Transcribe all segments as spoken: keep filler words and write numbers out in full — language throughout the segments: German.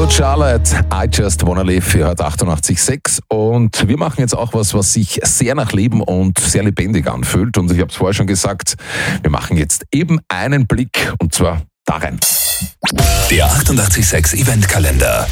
Good Charlotte, I Just Wanna Live, ihr hört achtundachtzig Komma sechs und wir machen jetzt auch was, was sich sehr nach Leben und sehr lebendig anfühlt und ich habe es vorher schon gesagt, wir machen jetzt eben einen Blick und zwar da rein. Der achtundachtzig Komma sechs Eventkalender.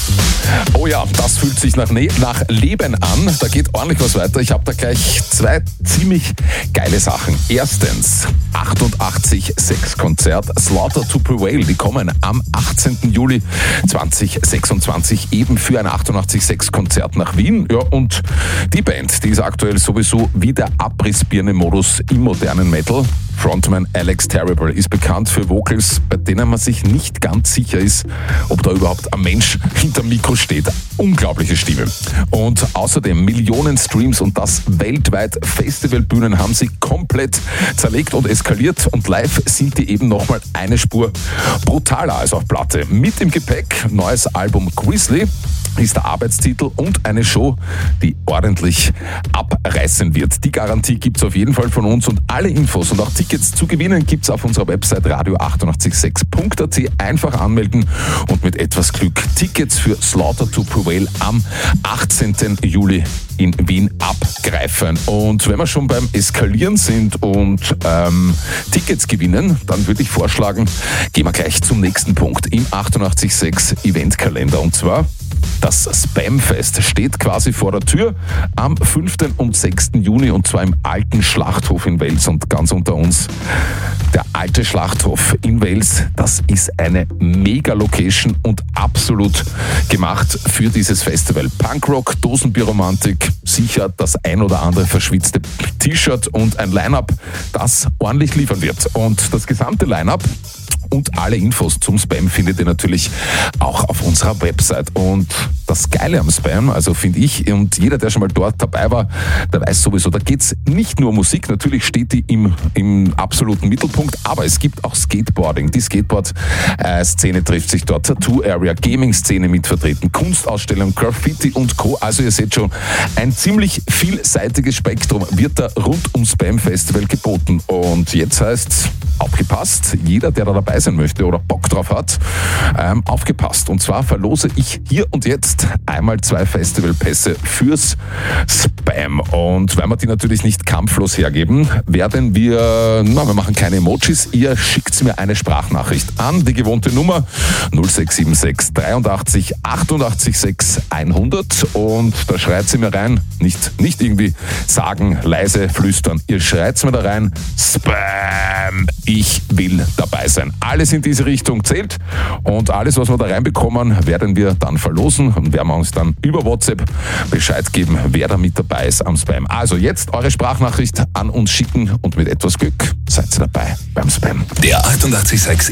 Oh ja, das fühlt sich nach, ne- nach Leben an. Da geht ordentlich was weiter. Ich habe da gleich zwei ziemlich geile Sachen. Erstens, achtundachtzig Komma sechs Konzert Slaughter to Prevail. Die kommen am achtzehnten Juli zweitausendsechsundzwanzig eben für ein achtundachtzig Komma sechs Konzert nach Wien. Ja, und die Band, die ist aktuell sowieso wie der Abrissbirne-Modus im modernen Metal. Frontman Alex Terrible ist bekannt für Vocals, bei denen man sich nicht ganz sicher ist, ob da überhaupt ein Mensch hinterm Mikro steht. Unglaubliche Stimme. Und außerdem Millionen Streams und das weltweit. Festivalbühnen haben sie komplett zerlegt und eskaliert und live sind die eben nochmal eine Spur brutaler als auf Platte. Mit im Gepäck neues Album Grizzly ist der Arbeitstitel und eine Show, die ordentlich abreißen wird. Die Garantie gibt's auf jeden Fall von uns und alle Infos und auch Tickets zu gewinnen gibt's auf unserer Website radio achtundachtzig Komma sechs Punkt a t. Einfach anmelden und mit etwas Glück Tickets für Slaughter to Prevail am achtzehnten Juli in Wien abgreifen. Und wenn wir schon beim Eskalieren sind und ähm, Tickets gewinnen, dann würde ich vorschlagen, gehen wir gleich zum nächsten Punkt im achtundachtzig Komma sechs Eventkalender und zwar das Spamfest steht quasi vor der Tür am fünften und sechsten Juni und zwar im alten Schlachthof in Wels und ganz unter uns. Der alte Schlachthof in Wels, das ist eine Mega-Location und absolut gemacht für dieses Festival. Punkrock, Dosenbierromantik, sicher das ein oder andere verschwitzte T-Shirt und ein Line-Up, das ordentlich liefern wird. Und das gesamte Line-Up und alle Infos zum Spam findet ihr natürlich auch auf unserer Website. Und das Geile am Spam, also finde ich, und jeder, der schon mal dort dabei war, der weiß sowieso, da geht's nicht nur um Musik, natürlich steht die im, im absoluten Mittelpunkt, aber es gibt auch Skateboarding. Die Skateboard-Szene trifft sich dort, Tattoo-Area, Gaming-Szene mit vertreten, Kunstausstellung, Graffiti und Co. Also ihr seht schon, ein ziemlich vielseitiges Spektrum wird da rund ums Spam-Festival geboten. Und jetzt heißt's, aufgepasst, jeder, der da dabei sein möchte oder Bock drauf hat, ähm, aufgepasst. Und zwar verlose ich hier und jetzt einmal zwei Festivalpässe fürs Spam. Und weil wir die natürlich nicht kampflos hergeben, werden wir, na, wir machen keine Emojis, ihr schickt mir eine Sprachnachricht an die gewohnte Nummer null sechs sieben sechs dreiundachtzig achtundachtzig sechs hundert und da schreit sie mir rein, nicht, nicht irgendwie sagen, leise flüstern, ihr schreit mir da rein, Spam, ich will dabei sein. Alles in diese Richtung zählt und alles, was wir da reinbekommen, werden wir dann verlosen und werden wir uns dann über WhatsApp Bescheid geben, wer da mit dabei ist am Spam. Also jetzt eure Sprachnachricht an uns schicken und mit etwas Glück seid ihr dabei beim Spam. Der achtundachtzig Komma sechs